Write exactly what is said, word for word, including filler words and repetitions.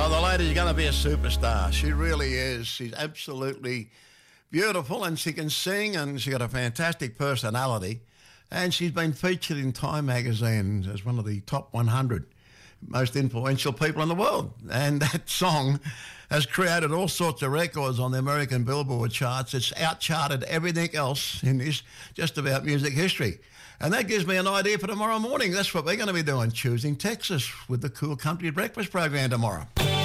Oh, the lady's going to be a superstar. She really is. She's absolutely beautiful and she can sing and she's got a fantastic personality. And she's been featured in Time magazine as one of the top one hundred most influential people in the world. And that song has created all sorts of records on the American Billboard charts. It's outcharted everything else in this just about music history. And that gives me an idea for tomorrow morning. That's what we're going to be doing, choosing Texas with the Cool Country Breakfast program tomorrow.